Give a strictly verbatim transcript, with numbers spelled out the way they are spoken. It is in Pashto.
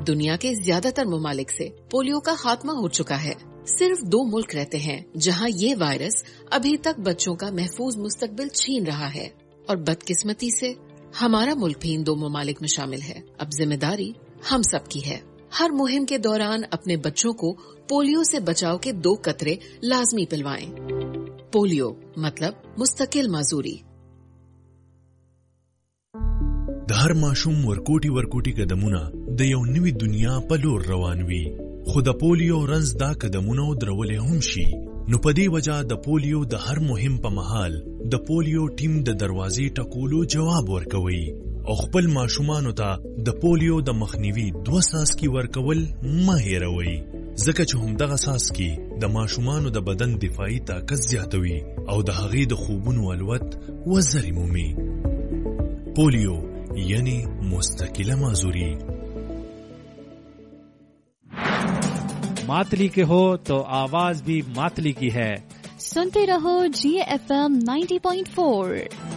अब दुनिया के ज्यादातर ममालिक से पोलियो का खात्मा हो चुका है। सिर्फ दो मुल्क रहते हैं जहां ये वायरस अभी तक बच्चों का महफूज मुस्तकबिल छीन रहा है, और बदकिस्मती से हमारा मुल्क भी इन दो ममालिक में शामिल है। अब जिम्मेदारी हम सब की है। हर मुहिम के दौरान अपने बच्चों को पोलियो से बचाव के दो कतरे लाजमी पिलवाएं। पोलियो मतलब मुस्तकिल माजूरी। د هر ماشوم ورکوټي ورکوټي قدمونه د یو نوې دنیا په لور روان وي، خو د پولیو رنځ دا قدمونه درولې هم شي. نو په دې وجه د پولیو د هر مهم په مهال د پولیو ټیم د دروازې ټکولو جواب ورکوي او خپل ماشومانو ته د پولیو د مخنیوي دوه څاڅکي ورکول مه هېروئ، ځکه چې همدغه څاڅکي د ماشومانو د بدن دفاعي طاقت زیاتوي او د هغې د خوبونو الوت وزرې مومي. پولیو یعنی مستقل معذوری. मातली के हो तो आवाज भी मातली की है। सुनते रहो जी F M ninety point four.